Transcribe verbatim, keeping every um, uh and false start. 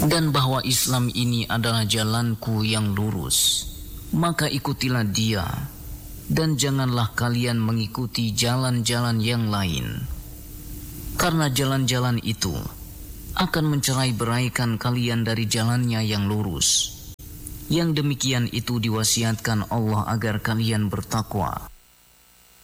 dan bahwa Islam ini adalah jalanku yang lurus, maka ikutilah dia, dan janganlah kalian mengikuti jalan-jalan yang lain, karena jalan-jalan itu akan mencerai-beraikan kalian dari jalannya yang lurus. Yang demikian itu diwasiatkan Allah agar kalian bertakwa.